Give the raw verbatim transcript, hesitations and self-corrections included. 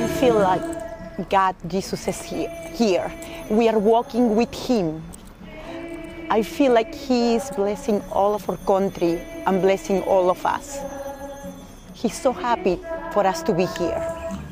I feel like God, Jesus is he- here. We are walking with Him. I feel like He is blessing all of our country and blessing all of us. He's so happy for us to be here.